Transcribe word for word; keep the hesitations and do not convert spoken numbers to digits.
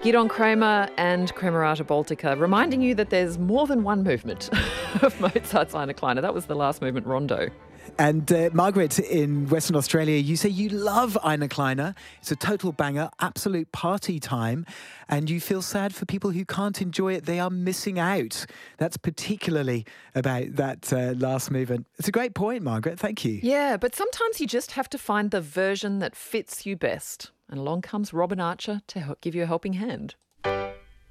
Gidon Kramer and Kremerata Baltica, reminding you that there's more than one movement of Mozart's Eine Kleine. That was the last movement, Rondo. And uh, Margaret, in Western Australia, you say you love Eine Kleine. It's a total banger, absolute party time. And you feel sad for people who can't enjoy it. They are missing out. That's particularly about that uh, last movement. It's a great point, Margaret. Thank you. Yeah, but sometimes you just have to find the version that fits you best. And along comes Robin Archer to help give you a helping hand.